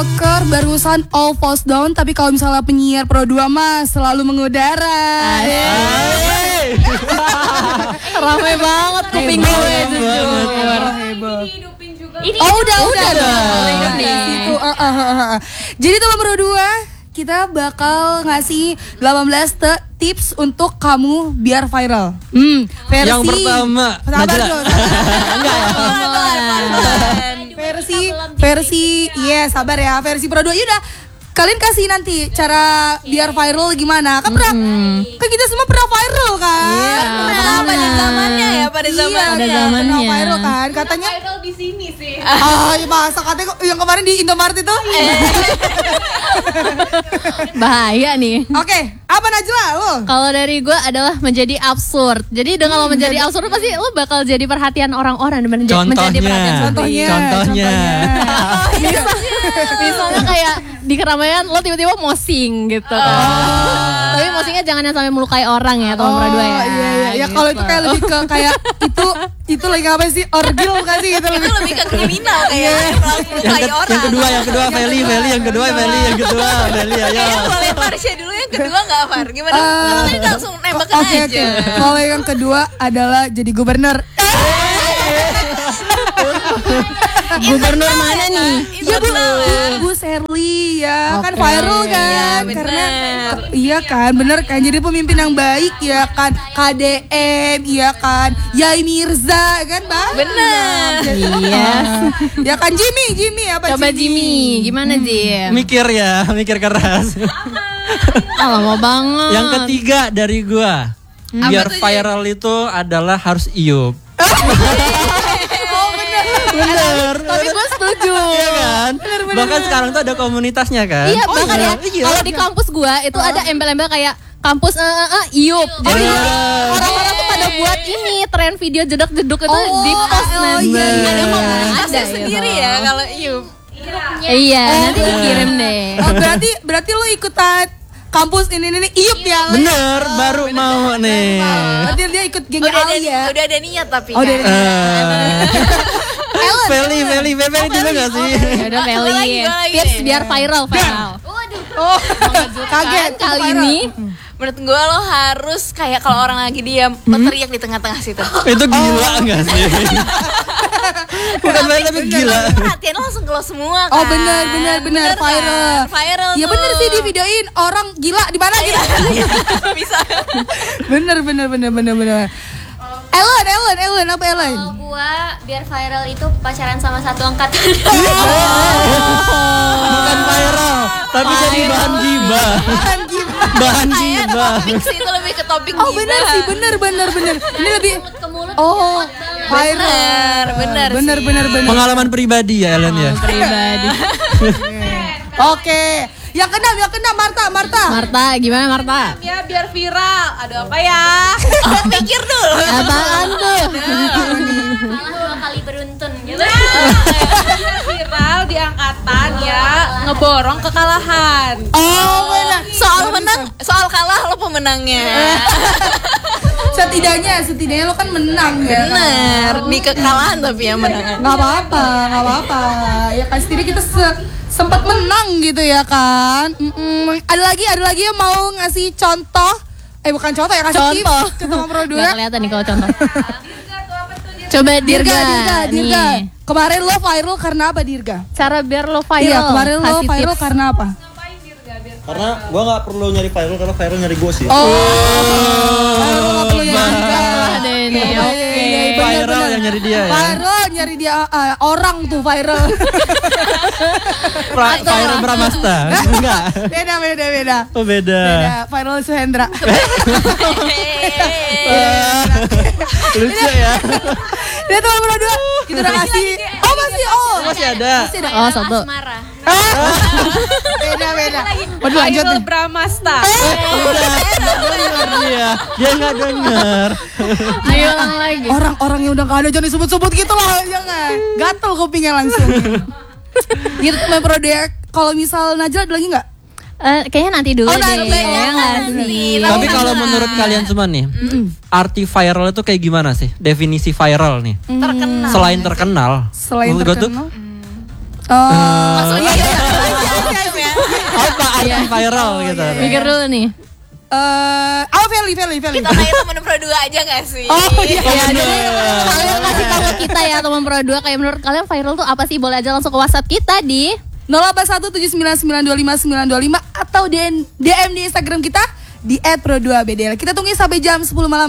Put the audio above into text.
Joker barusan all falls down, tapi kalau misalnya penyiar Pro 2 mah selalu mengudara. Rame banget kuping gue jujur. Oh udah dong. Jadi teman Pro 2, kita bakal ngasih 18 tips untuk kamu biar viral. Versi yang pertama, sabar dong. Versi sabar ya. Versi Pro 2 yaudah. Kalian kasih nanti cara biar viral gimana? Kan pernah, kan kita semua pernah viral kan? Iya, pada zamannya ya, pada zamannya. Pernah viral kan? Katanya Viral di sini sih. masa katanya yang kemarin di Indomaret itu? Bahaya nih. Oke, apa Najla lo? Kalau dari gue adalah menjadi absurd. Jadi dengan lo menjadi absurd pasti lo bakal jadi perhatian orang-orang dan menjadi perhatian publik. Contohnya. Misalnya kayak di keramaian lo tiba-tiba mosing gitu kan. Tapi mosingnya jangan yang sampai melukai orang ya, teman Pro 2 ya. Iya. Ya gitu. kalau itu kayak lebih ke kayak itu lagi apa sih? Orgil bukan sih gitu Itu lebih ke kriminal kayak melukai orang. Yang kedua Feli, yang kedua Feli ayo. Boleh Marsha dulu, yang kedua nggak Far? Gimana? Kalau tadi langsung nembakin Oke. aja. Kalau yang kedua adalah jadi gubernur. Gubernur mana nih? Ya Bu Sherly ya kan viral kan Iya, karena bener. iya kan bener kan jadi pemimpin yang baik ya kan KDM ya kan Yai Mirza kan bang Bener. Iya. Ya kan Jimmy apa Coba Jimmy, gimana Jim? Mikir keras. Lama banget. Yang ketiga dari gua, biar tuh, Ji? viral itu adalah harus iup. Bener. Tapi gue setuju. Iya kan? Bahkan sekarang tuh ada komunitasnya kan? Iya, bahkan ya. Iya. Kalau di kampus gue itu ada embel-embel kayak kampus iup. Jadi orang-orang tuh pada buat ini tren video jeduk-jeduk itu di post nanti. Ada Ada sendiri ya kalau Iup. Iya, nanti dikirim deh. Oh berarti lo ikutan kampus ini iup ya lo? Bener, baru mau nih. Berarti dia ikut geng Ali ya? Udah ada niat tapi Oh, kan. Feli dulu gak sih? Ya udah Feli. Gimana Tips nih? biar viral. Oh kaget Kali ini Menurut gue lo harus kayak kalau orang lagi diam, lo teriak di tengah-tengah situ. Itu gila gak sih? Bukan main tapi gila. Perhatian lo langsung ke lo semua kan. Oh benar viral. Viral Ya tuh. bener sih di videoin orang gila di mana gitu. Bisa. Bener. Ellen apa Ellen? Kalau gua biar viral itu pacaran sama satu angkatan. Bukan viral, tapi jadi bahan gibah. Bahan gibah. Topik sih itu lebih ke topik Oh bener sih, bener. Ini lebih Mulut ke mulut. oh viral. Bener. Bener. Pengalaman pribadi ya Ellen ya. pribadi. Oke, yang kena Marta. Marta, gimana Marta? Ya biar viral. Aduh apa ya? Pikir dulu. Apaan tuh? Kalah 2 kali beruntun gitu. Biar viral di angkatan ya ngeborong kekalahan. Oh benar. Soal kalah lo pemenangnya. Setidaknya lo kan menang ya. Bener. Di kekalahan tapi yang menang. Nggak apa-apa. Ya kan sendiri kita sempat menang gitu ya kan. Ada lagi yang mau ngasih contoh? Bukan contoh ya, kasih tips ke teman Pro 2. Gak kelihatan nih kalau contoh. Coba Dirga. Dirga. Kemarin lo viral karena apa Dirga? Cara biar lo viral. Iya, kemarin lo Kasih viral tips. karena apa? Karena gue nggak perlu nyari viral, karena viral nyari gue sih. Viral nggak perlu nyari Dirga. Ada ini. Oke. Viral yang nyari dia ya. Viral nyari dia orang tuh viral. Viral Bramasta. Enggak. Beda. Oh beda. Viral Suhendra. Lucu ya. Dia teman Pro 2. Kita udah kasih. Oh masih ada. Oh, satu. Asmara. Beda. Waduh lanjut nih. Bramasta. Dia nggak denger. Ayo ulang lagi. Orang-orang yang udah gak ada jangan disebut-sebut gitu lah, jangan. Gatel kupingnya langsung. Gitu teman Pro 2. Kalau misal Najla ada lagi nggak? Kayaknya nanti dulu deh. nanti. Ya nggak sih? Tapi kalau menurut kalian semua nih, arti viral itu kayak gimana sih? Definisi viral nih. Terkenal. Selain terkenal. Selain menurut gua tuh, terkenal. Oh, iya. viral gitu. Mikir dulu nih. Feli. Kita kayak temen Pro 2 aja gak sih? Iya, jadi kalian kasih tahu ke kita ya teman Pro 2 kayak menurut kalian viral tuh apa sih? Boleh aja langsung ke WhatsApp kita di 0817992525 atau DM di Instagram kita di @pro2bdl. Kita tunggu sampai jam 10 malam.